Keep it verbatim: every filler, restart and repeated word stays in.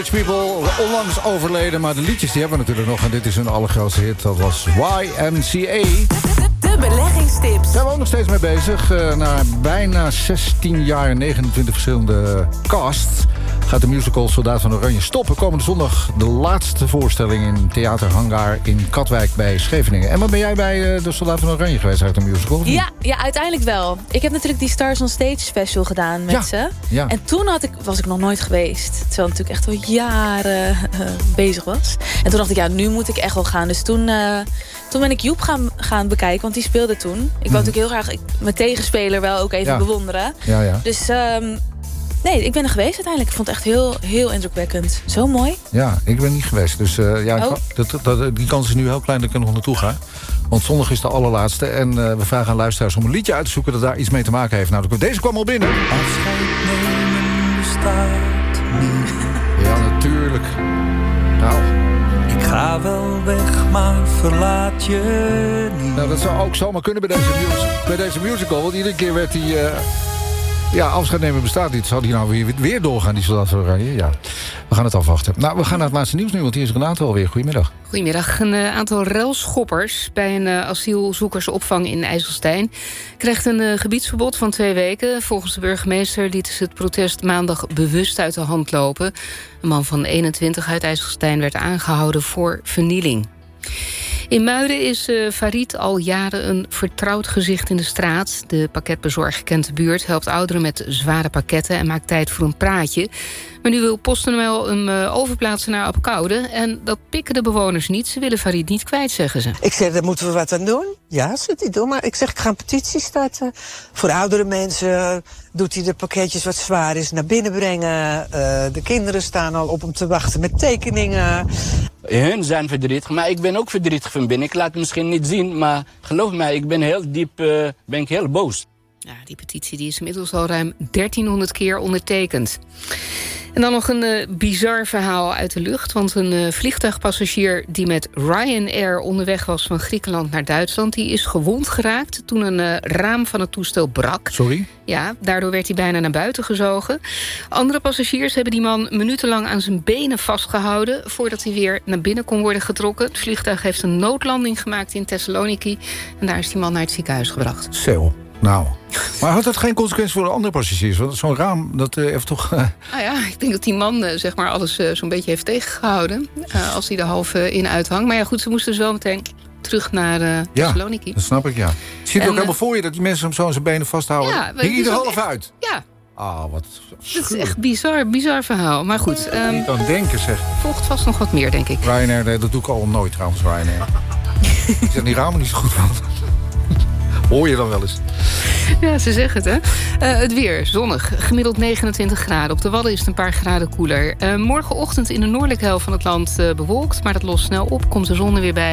People, onlangs overleden, maar de liedjes die hebben we natuurlijk nog. En dit is hun allergrootste hit, dat was Y M C A. De beleggingstips. Daar zijn we ook nog steeds mee bezig. Uh, na bijna zestien jaar, negenentwintig verschillende casts, gaat de musical Soldaat van Oranje stoppen. Komende zondag de laatste voorstelling in Theater Hangar in Katwijk bij Scheveningen. En wat ben jij bij uh, de Soldaat van Oranje geweest uit de musical? Ja, ja, uiteindelijk wel. Ik heb natuurlijk die Stars on Stage special gedaan met ja, ze. Ja. En toen had ik, was ik nog nooit geweest. Terwijl ik natuurlijk echt al jaren uh, bezig was. En toen dacht ik, ja, nu moet ik echt wel gaan. Dus toen, uh, toen ben ik Joep gaan, gaan bekijken, want die speelde toen. Ik wou natuurlijk heel graag ik, mijn tegenspeler wel ook even ja. bewonderen. Ja, ja. Dus um, nee, ik ben er geweest uiteindelijk. Ik vond het echt heel, heel indrukwekkend. Zo mooi. Ja, ik ben niet geweest. Dus uh, ja, oh. dat, dat, die kans is nu heel klein dat ik er nog naartoe ga. Want zondag is de allerlaatste. En uh, we vragen aan luisteraars om een liedje uit te zoeken dat daar iets mee te maken heeft. Nou, deze kwam al binnen. Afscheid nemen bestaat niet. Ja, natuurlijk. Nou. Ik ga wel weg, maar verlaat je niet. Nou, dat zou ook zomaar kunnen bij deze, mus- bij deze musical. Want iedere keer werd die... Uh, ja, afscheid nemen bestaat niet. Zal die nou weer, weer doorgaan, die Soldaat van Oranje? Ja, we gaan het afwachten. Nou, we gaan naar het laatste nieuws nu, want hier is Renate alweer. Goedemiddag. Goedemiddag. Een uh, aantal relschoppers bij een uh, asielzoekersopvang in IJsselstein krijgt een uh, gebiedsverbod van twee weken. Volgens de burgemeester lieten ze het protest maandag bewust uit de hand lopen. Een man van eenentwintig uit IJsselstein werd aangehouden voor vernieling. In Muiden is uh, Farid al jaren een vertrouwd gezicht in de straat. De pakketbezorger kent de buurt, helpt ouderen met zware pakketten en maakt tijd voor een praatje. Maar nu wil PostNL hem uh, overplaatsen naar Apelkoude. En dat pikken de bewoners niet. Ze willen Farid niet kwijt, zeggen ze. Ik zeg, daar moeten we wat aan doen. Ja, ze die doen. Maar ik zeg, ik ga een petitie starten. Voor oudere mensen doet hij de pakketjes wat zwaar is naar binnen brengen. Uh, de kinderen staan al op hem te wachten met tekeningen. Hun zijn verdrietig, maar ik ben ook verdrietig van binnen. Ik laat het misschien niet zien, maar geloof mij, ik ben heel diep, uh, ben ik heel boos. Ja, die petitie die is inmiddels al ruim dertienhonderd keer ondertekend. En dan nog een uh, bizar verhaal uit de lucht. Want een uh, vliegtuigpassagier die met Ryanair onderweg was van Griekenland naar Duitsland, die is gewond geraakt toen een uh, raam van het toestel brak. Sorry? Ja, daardoor werd hij bijna naar buiten gezogen. Andere passagiers hebben die man minutenlang aan zijn benen vastgehouden voordat hij weer naar binnen kon worden getrokken. Het vliegtuig heeft een noodlanding gemaakt in Thessaloniki. En daar is die man naar het ziekenhuis gebracht. Zo. Nou, maar had dat geen consequentie voor de andere passagiers? Want zo'n raam, dat uh, heeft toch... Uh... Nou ja, ik denk dat die man uh, zeg maar alles uh, zo'n beetje heeft tegengehouden. Uh, als hij er half uh, in uithangt. Maar ja, goed, ze moesten dus wel meteen terug naar uh, Thessaloniki. Ja, dat snap ik, ja. Je ziet en, ook helemaal uh, voor je dat die mensen hem zo aan zijn benen vasthouden. Ja, Hing hij er half echt, uit? Ja. Ah, oh, wat Het is echt bizar, bizar verhaal. Maar goed. Um, niet aan denken, zeg. Volgt vast nog wat meer, denk ik. Ryanair, nee, dat doe ik al nooit trouwens, Ryanair. Ik zeg die ramen niet zo goed van. Hoor je dan wel eens? Ja, ze zeggen het, hè. Uh, het weer, zonnig, gemiddeld negenentwintig graden. Op de Wadden is het een paar graden koeler. Uh, morgenochtend in de noordelijke helft van het land uh, bewolkt, maar dat lost snel op, komt de zon er weer bij.